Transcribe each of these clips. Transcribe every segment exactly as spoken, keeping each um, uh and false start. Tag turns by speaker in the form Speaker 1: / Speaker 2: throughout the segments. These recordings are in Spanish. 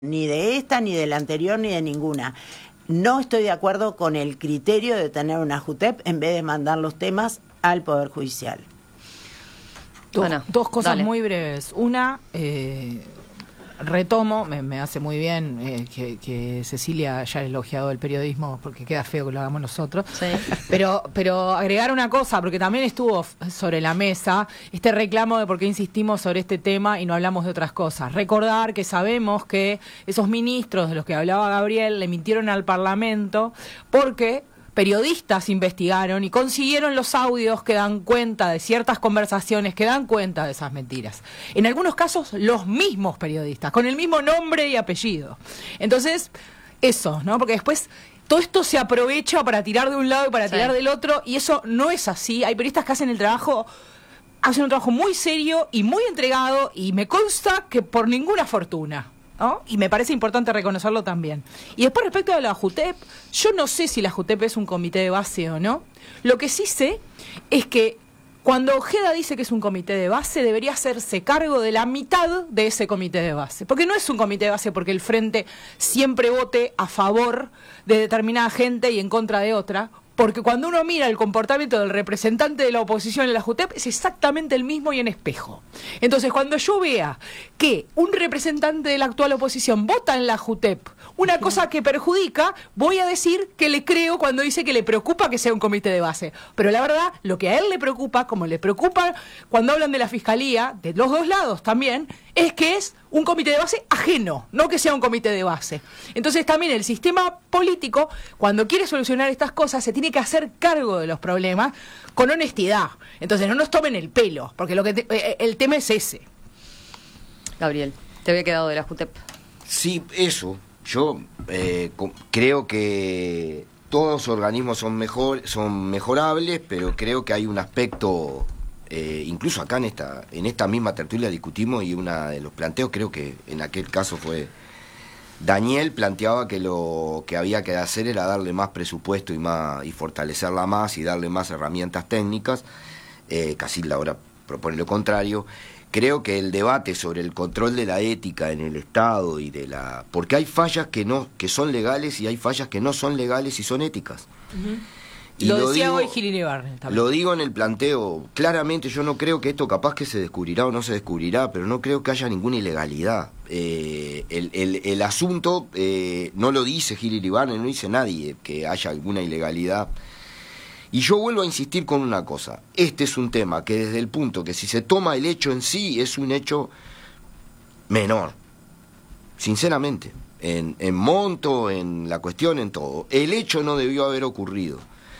Speaker 1: Ni de esta, ni de la anterior, ni de ninguna. No estoy de acuerdo con el criterio de tener una JUTEP en vez de mandar los temas al Poder Judicial.
Speaker 2: Dos,
Speaker 3: Bueno,
Speaker 2: dos cosas
Speaker 3: dale.
Speaker 2: muy breves. Una, eh, retomo, me, me hace muy bien eh, que, que Cecilia haya elogiado el periodismo, porque queda feo que lo hagamos nosotros.
Speaker 3: Sí.
Speaker 2: Pero, pero agregar una cosa, porque también estuvo sobre la mesa este reclamo de por qué insistimos sobre este tema y no hablamos de otras cosas. Recordar que sabemos que esos ministros de los que hablaba Gabriel le mintieron al Parlamento porque periodistas investigaron y consiguieron los audios que dan cuenta de ciertas conversaciones, que dan cuenta de esas mentiras. En algunos casos, los mismos periodistas, con el mismo nombre y apellido. Entonces, eso, ¿no? Porque después todo esto se aprovecha para tirar de un lado y para
Speaker 3: Sí.
Speaker 2: tirar del otro, y eso no es así. Hay periodistas que hacen el trabajo, hacen un trabajo muy serio y muy entregado, y me consta que por ninguna fortuna, ¿no? Y me parece importante reconocerlo también. Y después, respecto a la JUTEP, yo no sé si la JUTEP es un comité de base o no. Lo que sí sé es que cuando Ojeda dice que es un comité de base, debería hacerse cargo de la mitad de ese comité de base. Porque no es un comité de base porque el Frente siempre vote a favor de determinada gente y en contra de otra. Porque cuando uno mira el comportamiento del representante de la oposición en la JUTEP es exactamente el mismo y en espejo. Entonces, cuando yo vea que un representante de la actual oposición vota en la JUTEP una cosa que perjudica, voy a decir que le creo cuando dice que le preocupa que sea un comité de base. Pero la verdad, lo que a él le preocupa, como le preocupa cuando hablan de la Fiscalía, de los dos lados también, es que es un comité de base ajeno, no que sea un comité de base. Entonces también el sistema político, cuando quiere solucionar estas cosas, se tiene que hacer cargo de los problemas con honestidad. Entonces no nos tomen el pelo, porque lo que te- eh, el tema es ese.
Speaker 3: Gabriel, te había quedado de la JUTEP.
Speaker 4: Sí, eso. Yo eh, co- creo que todos los organismos son mejor, son mejorables, pero creo que hay un aspecto, eh, incluso acá en esta, en esta misma tertulia discutimos, y uno de los planteos, creo que en aquel caso fue Daniel, planteaba que lo que había que hacer era darle más presupuesto y más y fortalecerla más y darle más herramientas técnicas. eh, Casilda ahora propone lo contrario. Creo que el debate sobre el control de la ética en el Estado y de la... porque hay fallas que no que son legales y hay fallas que no son legales y son éticas. Y
Speaker 2: Lo decía
Speaker 4: digo-
Speaker 2: hoy Gil Iribarren también.
Speaker 4: Lo digo en el planteo, claramente yo no creo que esto capaz que se descubrirá o no se descubrirá, pero no creo que haya ninguna ilegalidad. Eh, el, el, el asunto eh, no lo dice Gil Iribarren, no dice nadie que haya alguna ilegalidad. Y yo vuelvo a insistir con una cosa. Este es un tema que desde el punto que si se toma el hecho en sí es un hecho menor, sinceramente, en, en monto, en la cuestión, en todo. El hecho no debió haber ocurrido.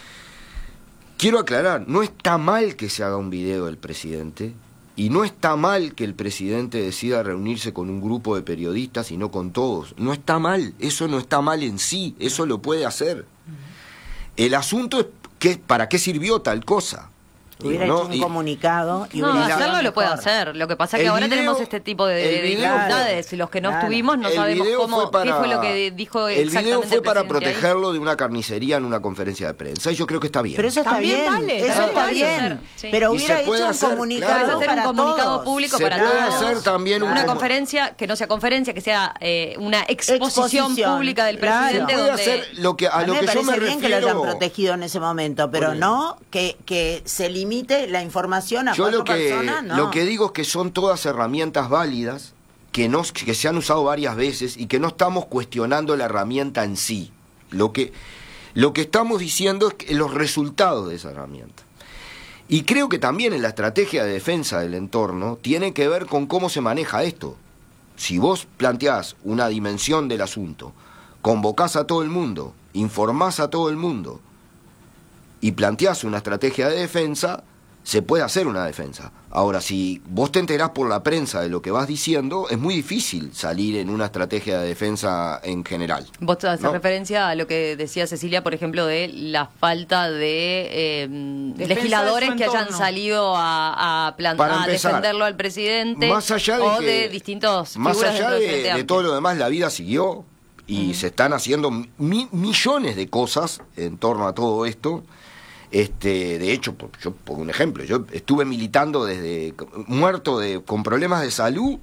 Speaker 4: Quiero aclarar, no está mal que se haga un video del presidente y no está mal que el presidente decida reunirse con un grupo de periodistas y no con todos. No está mal, eso no está mal en sí, eso lo puede hacer. El asunto es que, ¿para qué sirvió tal cosa?
Speaker 1: Hubiera
Speaker 4: Digo,
Speaker 1: hecho
Speaker 4: ¿no?
Speaker 1: un
Speaker 4: Y-
Speaker 1: comunicado y
Speaker 3: No,
Speaker 1: hubiera
Speaker 3: hacerlo
Speaker 1: sido
Speaker 3: lo puede
Speaker 1: mejor.
Speaker 3: hacer. Lo que pasa es que
Speaker 4: El
Speaker 3: ahora
Speaker 4: video-
Speaker 3: tenemos este tipo de, de-
Speaker 4: el
Speaker 3: de
Speaker 4: video-
Speaker 3: dificultades. Y los que no
Speaker 1: Claro.
Speaker 3: estuvimos no
Speaker 4: El
Speaker 3: sabemos
Speaker 4: video
Speaker 3: cómo,
Speaker 4: fue para-
Speaker 3: qué fue lo que dijo
Speaker 4: El
Speaker 3: exactamente
Speaker 4: video fue
Speaker 3: el
Speaker 4: para
Speaker 3: presidente ahí.
Speaker 4: protegerlo de una carnicería en una conferencia de prensa y yo creo que está bien.
Speaker 1: Pero eso está
Speaker 2: También
Speaker 1: bien,
Speaker 2: vale,
Speaker 1: eso
Speaker 2: también
Speaker 1: está
Speaker 2: vale
Speaker 1: bien.
Speaker 3: hacer, sí.
Speaker 1: Pero
Speaker 4: Y
Speaker 1: hubiera
Speaker 4: se puede
Speaker 1: hecho un
Speaker 4: hacer,
Speaker 1: comunicado
Speaker 4: claro.
Speaker 3: Puedes hacer
Speaker 1: para
Speaker 3: un comunicado
Speaker 1: todos.
Speaker 3: público
Speaker 4: Se
Speaker 3: para
Speaker 4: puede
Speaker 3: todos.
Speaker 4: hacer también un
Speaker 3: Una
Speaker 4: comu-
Speaker 3: conferencia que no sea conferencia, que sea eh, una exposición,
Speaker 1: Exposición,
Speaker 3: pública del
Speaker 1: claro.
Speaker 3: presidente
Speaker 4: Se puede
Speaker 3: donde
Speaker 4: hacer lo que, a,
Speaker 1: A mí
Speaker 4: lo
Speaker 1: me
Speaker 4: que yo
Speaker 1: parece
Speaker 4: me
Speaker 1: bien que lo hayan
Speaker 4: refiero.
Speaker 1: protegido en ese momento, pero
Speaker 4: Por-
Speaker 1: no que, que se limite la información a
Speaker 4: Yo
Speaker 1: cuatro
Speaker 4: lo que,
Speaker 1: personas, no.
Speaker 4: lo que digo es que son todas herramientas válidas, que, no, que se han usado varias veces y que no estamos cuestionando la herramienta en sí. Lo que, lo que estamos diciendo es que los resultados de esa herramienta. Y creo que también en la estrategia de defensa del entorno tiene que ver con cómo se maneja esto. Si vos planteás una dimensión del asunto, convocás a todo el mundo, informás a todo el mundo y planteás una estrategia de defensa, se puede hacer una defensa. Ahora, si vos te enterás por la prensa de lo que vas diciendo, es muy difícil salir en una estrategia de defensa en general.
Speaker 3: Vos haces
Speaker 4: ¿no?
Speaker 3: referencia a lo que decía Cecilia, por ejemplo, de la falta de eh,
Speaker 2: de
Speaker 3: legisladores
Speaker 2: su
Speaker 3: que hayan
Speaker 2: entorno.
Speaker 3: salido a, a, plan-
Speaker 4: Para
Speaker 3: a
Speaker 4: empezar,
Speaker 3: defenderlo al presidente
Speaker 4: Más allá de
Speaker 3: o
Speaker 4: que-
Speaker 3: de distintos
Speaker 4: Más
Speaker 3: figuras
Speaker 4: allá
Speaker 3: dentro del
Speaker 4: de,
Speaker 3: Frente
Speaker 4: de
Speaker 3: Amplio.
Speaker 4: todo lo demás, la vida siguió y se están haciendo mi- millones de cosas en torno a todo esto. Este, de hecho, por- yo pongo un ejemplo, yo estuve militando desde muerto de, con problemas de salud,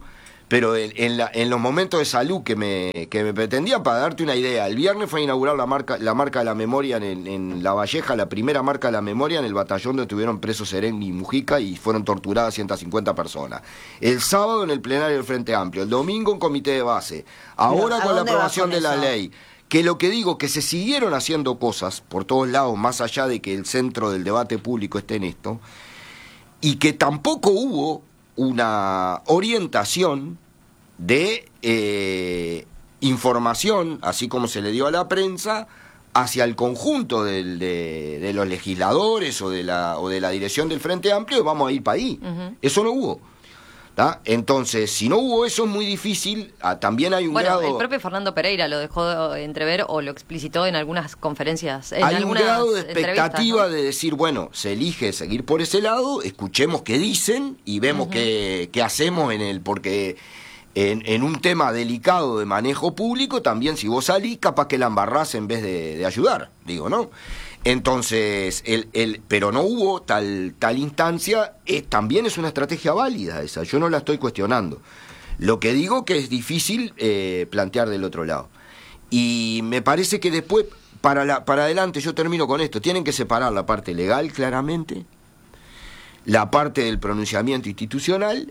Speaker 4: pero en, en, la, en los momentos de salud que me, que me pretendían, para darte una idea, el viernes fue a inaugurar la marca, la marca de la memoria en, en La Valleja, la primera marca de la memoria en el batallón donde estuvieron presos Serén y Mujica y fueron torturadas ciento cincuenta personas. El sábado en el plenario del Frente Amplio, el domingo en comité de base, ahora con la aprobación de la ley. Que lo que digo, que se siguieron haciendo cosas por todos lados, más allá de que el centro del debate público esté en esto, y que tampoco hubo una orientación de eh, información, así como se le dio a la prensa, hacia el conjunto del, de, de los legisladores o de la o de la dirección del Frente Amplio, vamos a ir para ahí. Uh-huh. Eso no hubo. ¿Da? Entonces, si no hubo eso, es muy difícil. Ah, también hay un
Speaker 3: bueno,
Speaker 4: grado...
Speaker 3: el propio Fernando Pereira lo dejó entrever o lo explicitó en algunas conferencias. En
Speaker 4: hay
Speaker 3: algunas
Speaker 4: un grado de expectativa, ¿no?, de decir, bueno, se elige seguir por ese lado, escuchemos qué dicen y vemos uh-huh. qué, qué hacemos en el... Porque en, en un tema delicado de manejo público, también si vos salís, capaz que la embarrás en vez de, de ayudar, digo, ¿no? Entonces, el, el, pero no hubo tal, tal instancia, eh, también es una estrategia válida esa, yo no la estoy cuestionando. Lo que digo que es difícil eh, plantear del otro lado. Y me parece que después, para, la, para adelante, yo termino con esto, tienen que separar la parte legal claramente, la parte del pronunciamiento institucional,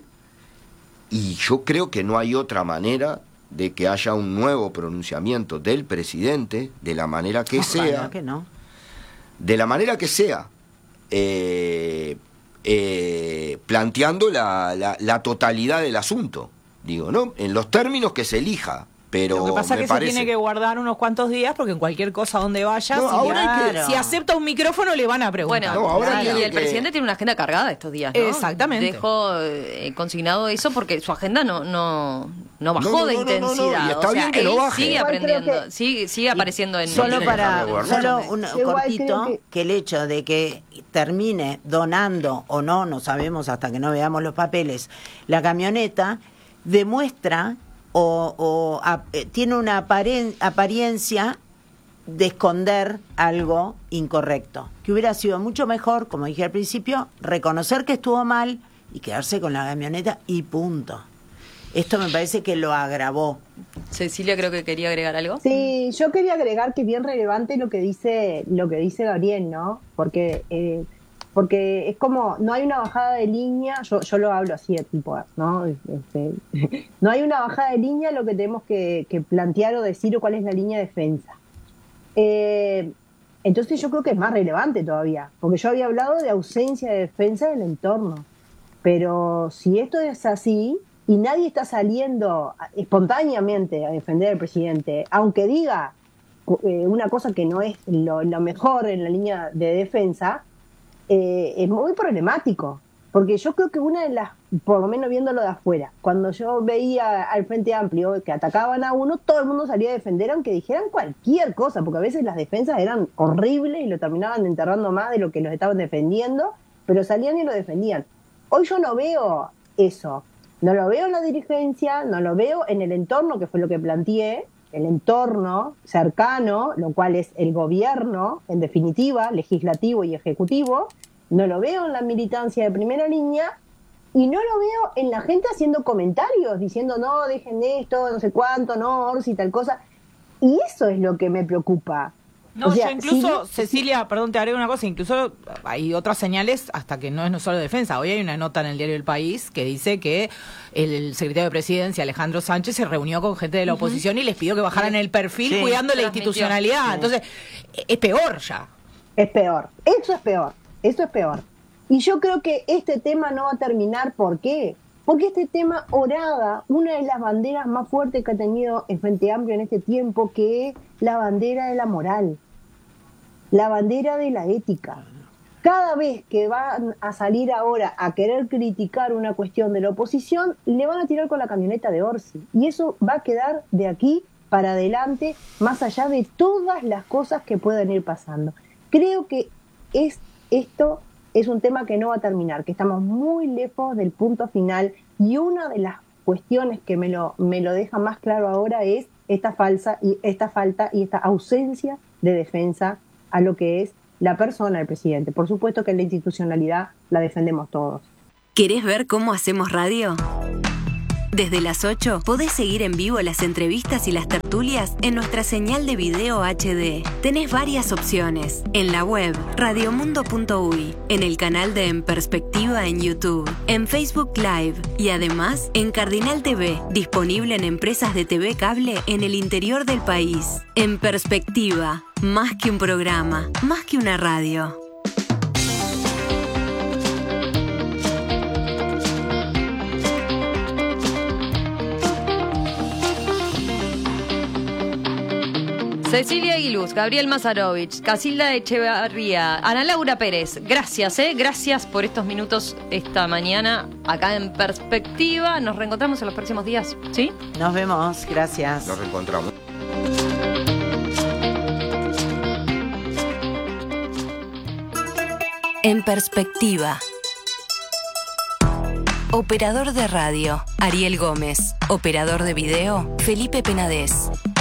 Speaker 4: y yo creo que no hay otra manera de que haya un nuevo pronunciamiento del presidente, de la manera que
Speaker 1: Ojalá
Speaker 4: sea.
Speaker 1: que no.
Speaker 4: De la manera que sea, eh, eh, planteando la, la, la totalidad del asunto, digo, ¿no? En los términos que se elija, pero
Speaker 2: lo que pasa es que
Speaker 4: parece...
Speaker 2: se tiene que guardar unos cuantos días porque en cualquier cosa donde vaya,
Speaker 4: no,
Speaker 2: si,
Speaker 4: ahora
Speaker 2: que, si acepta un micrófono le van a preguntar.
Speaker 3: Bueno,
Speaker 4: no, ahora
Speaker 3: y, y el
Speaker 4: que...
Speaker 3: presidente tiene una agenda cargada estos días, ¿no?
Speaker 2: Exactamente.
Speaker 3: Dejó eh, consignado eso porque su agenda no no no bajó
Speaker 4: no, no,
Speaker 3: de
Speaker 4: no,
Speaker 3: intensidad.
Speaker 4: No, no, no. Y está
Speaker 3: o sea,
Speaker 4: bien que
Speaker 3: él
Speaker 4: no baje.
Speaker 3: sigue
Speaker 5: Igual
Speaker 3: aprendiendo,
Speaker 5: que...
Speaker 3: sigue, sigue apareciendo en...
Speaker 1: Solo
Speaker 3: en
Speaker 1: para
Speaker 3: el...
Speaker 1: solo un
Speaker 5: Igual
Speaker 1: cortito,
Speaker 5: que...
Speaker 1: que el hecho de que termine donando o no, no sabemos hasta que no veamos los papeles, la camioneta demuestra o, o a, eh, tiene una aparen, apariencia de esconder algo incorrecto, que hubiera sido mucho mejor, como dije al principio, reconocer que estuvo mal y quedarse con la camioneta y punto. Esto me parece que lo agravó.
Speaker 3: Cecilia, creo que quería agregar algo.
Speaker 5: Sí, yo quería agregar que es bien relevante lo que dice lo que dice Gabriel, ¿no? Porque eh, porque es como, no hay una bajada de línea, yo yo lo hablo así de tipo, ¿no? Este, no hay una bajada de línea, lo que tenemos que, que plantear o decir o cuál es la línea de defensa. Eh, entonces yo creo que es más relevante todavía, porque yo había hablado de ausencia de defensa del entorno, pero si esto es así y nadie está saliendo espontáneamente a defender al presidente, aunque diga eh, una cosa que no es lo, lo mejor en la línea de defensa, eh, es muy problemático, porque yo creo que una de las, por lo menos viéndolo de afuera, cuando yo veía al Frente Amplio que atacaban a uno, todo el mundo salía a defender aunque dijeran cualquier cosa, porque a veces las defensas eran horribles y lo terminaban enterrando más de lo que los estaban defendiendo, pero salían y lo defendían. Hoy yo no veo eso. No lo veo en la dirigencia, no lo veo en el entorno, que fue lo que planteé, el entorno cercano, lo cual es el gobierno, en definitiva, legislativo y ejecutivo, no lo veo en la militancia de primera línea, y no lo veo en la gente haciendo comentarios, diciendo, no, dejen esto, no sé cuánto, no, Orsi, tal cosa, y eso es lo que me preocupa.
Speaker 2: No,
Speaker 5: o sea,
Speaker 2: yo incluso,
Speaker 5: si...
Speaker 2: Cecilia, perdón, te haré una cosa, incluso hay otras señales hasta que no es no solo defensa. Hoy hay una nota en el diario El País que dice que el secretario de Presidencia, Alejandro Sánchez, se reunió con gente de la oposición uh-huh. y les pidió que bajaran el perfil sí, cuidando la institucionalidad. Sí. Entonces, es peor ya.
Speaker 5: Es peor, eso es peor, eso es peor. Y yo creo que este tema no va a terminar, ¿por qué? Porque este tema orada una de las banderas más fuertes que ha tenido el Frente Amplio en este tiempo, que es la bandera de la moral, la bandera de la ética. Cada vez que van a salir ahora a querer criticar una cuestión de la oposición, le van a tirar con la camioneta de Orsi. Y eso va a quedar de aquí para adelante, más allá de todas las cosas que puedan ir pasando. Creo que es esto... es un tema que no va a terminar, que estamos muy lejos del punto final, y una de las cuestiones que me lo, me lo deja más claro ahora es esta falsa y esta falta y esta ausencia de defensa a lo que es la persona del presidente. Por supuesto que la institucionalidad la defendemos todos.
Speaker 6: ¿Querés ver cómo hacemos radio? Desde las ocho podés seguir en vivo las entrevistas y las tertulias en nuestra señal de video H D. Tenés varias opciones. En la web radiomundo punto uy, en el canal de En Perspectiva en YouTube, en Facebook Live y además en Cardinal T V, disponible en empresas de T V cable en el interior del país. En Perspectiva, más que un programa, más que una radio.
Speaker 3: Cecilia Aguiluz, Gabriel Mazarovich, Casilda Echevarría, Ana Laura Pérez, gracias, eh, gracias por estos minutos esta mañana acá en Perspectiva. Nos reencontramos en los próximos días, ¿sí?
Speaker 1: Nos vemos, gracias.
Speaker 4: Nos reencontramos.
Speaker 6: En Perspectiva. Operador de radio, Ariel Gómez. Operador de video, Felipe Penades.